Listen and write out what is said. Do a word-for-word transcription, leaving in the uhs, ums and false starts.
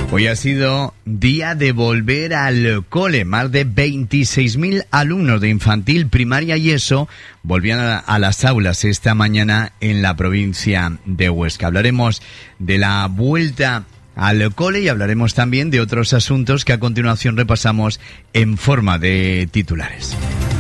Hoy ha sido día de volver al cole. Más de veintiséis mil alumnos de infantil, primaria y eso volvían a, a las aulas esta mañana en la provincia de Huesca. Hablaremos de la vuelta al cole y hablaremos también de otros asuntos que a continuación repasamos en forma de titulares.